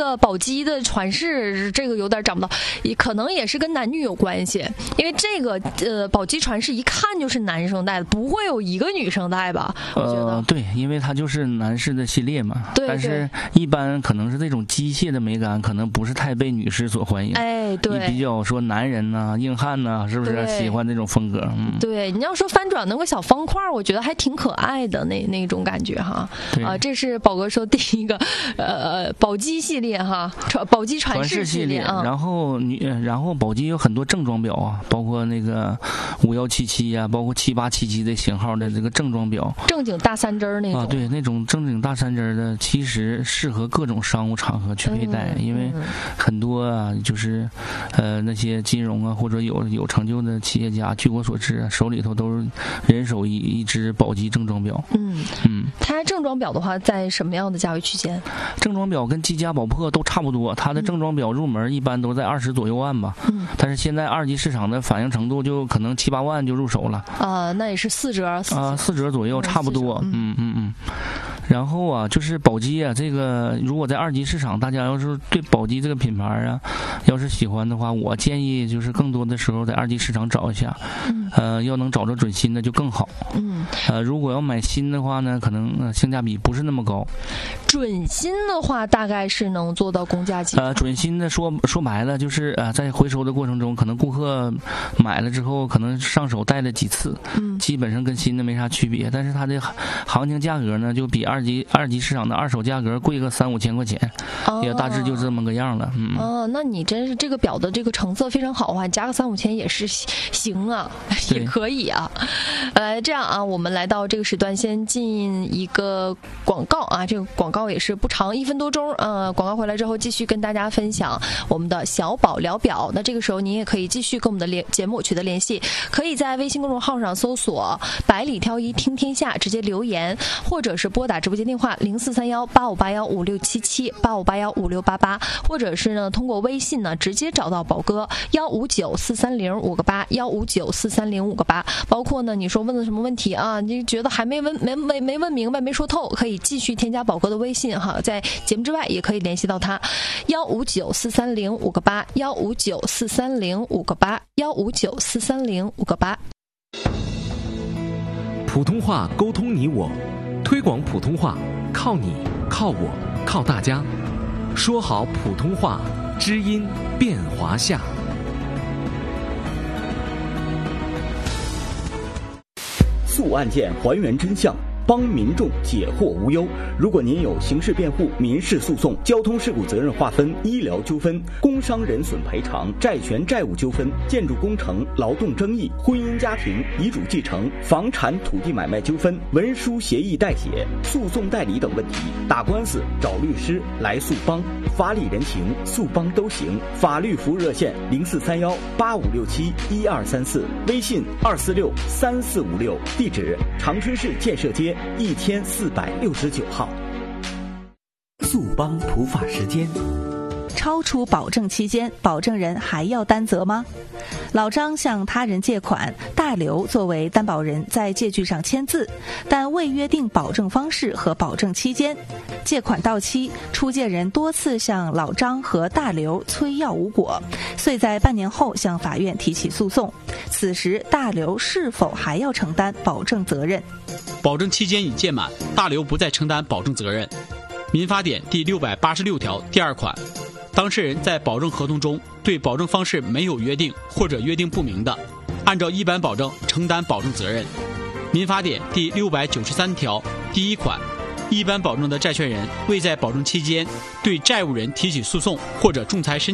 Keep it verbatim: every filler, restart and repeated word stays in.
个宝鸡的传世，这个有点找不到，也可能也是跟男女有关系，因为这个呃宝鸡传世一看就是男生戴的，不会有一个女生戴吧？我觉得、 呃、对，因为它就是男士的系列嘛。 对， 但是一般可能是这种机械的美感，可能不是太被女士所欢迎。 哎，对， 你比较说男人呐、啊、硬汉呐、啊，是不是喜欢这种风格？嗯， 对，你要说翻转那个小方块，我觉得还挺可爱的那那种感觉哈。啊，这是宝哥说第一个呃宝鸡系列哈，宝鸡传世系列啊。 然后女，然后宝鸡有很多正装表啊，包括那个五幺七七呀，包括七八七七的型号的这个正装表， 正经大三针那种啊，对，那种正经大三针的，其实适合各种商务场合去佩戴，嗯、因为很多啊，就是呃那些金融啊或者有有成就的企业家，据我所知，手里头都是人手一一只宝鸡正装表。 嗯嗯，它正装表的话，在什么样的价位区间？ 正装表跟积家宝珀都差不多，它的正装表入门一般都在二十左右万吧。嗯，但是现在二级市场的反应程度就可能七八万就入手了。 啊，那也是四折啊， 四, 四折左右，差不多。嗯嗯嗯。然后啊，就是宝鸡啊，这个如果在二级市场，大家要是对宝鸡这个品牌啊，要是喜欢的话，我建议就是更多的时候在二级市场找一下，嗯、呃，要能找着准新的就更好。嗯，呃，如果要买新的话呢，可能、呃、性价比不是那么高。 准新的话，大概是能做到公价几？ 呃，准新的说说白了就是呃，在回收的过程中，可能顾客买了之后，可能上手戴了几次，嗯，基本上跟新的没啥区别，但是它的行情价格呢，就比二级二级市场的二手价格贵个三五千块钱，哦、也大致就这么个样了。嗯， 哦，那你真是这个表的这个成色非常好的话，加个三五千也是行啊，也可以啊。呃，这样啊，我们来到这个时段，先进一个广告啊，这个广告也是不长，一分多钟。呃，广告回来之后，继续跟大家分享我们的小宝聊表。那这个时候您也可以继续跟我们的联节目取得联系，可以在微信公众号上搜索“百里挑一听天下”，直接留言，或者是拨打直播间电话零四三幺八五八幺五六七七八五八幺五六八八，或者是呢通过微信呢直接找到宝哥幺五九四三零五个八幺五九四三零五个八。包括呢你说问了什么问题啊，你觉得还没问没没没问明白没说透，可以继续添加宝哥的微信哈，在节目之外也可以联系到他幺五九四三零五个八幺五九四三零五个八幺五九四三零五个八。 普通话沟通你我，推广普通话靠你靠我靠大家，说好普通话，知音变华夏。 诉案件，还原真相，帮民众解惑无忧。如果您有刑事辩护、民事诉讼、交通事故责任划分、医疗纠纷、工伤人损赔偿、债权债务纠纷、建筑工程、劳动争议、婚姻家庭、遗嘱继承、房产土地买卖纠纷、文书协议代写、诉讼代理等问题，打官司找律师来诉帮，法理人情诉帮都行。法律服务热线零四三幺八五六七一二三四，微信二四六三四五六，地址长春市建设街一千四百六十九号。速帮普法时间。 超出保证期间，保证人还要担责吗？老张向他人借款，大刘作为担保人在借据上签字，但未约定保证方式和保证期间。借款到期，出借人多次向老张和大刘催要无果，遂在半年后向法院提起诉讼。此时大刘是否还要承担保证责任？ 保证期间已届满，大刘不再承担保证责任。民法典第六百八十六条第二款，当事人在保证合同中对保证方式没有约定或者约定不明的，按照一般保证承担保证责任。民法典第六百九十三条第一款，一般保证的债权人未在保证期间对债务人提起诉讼或者仲裁申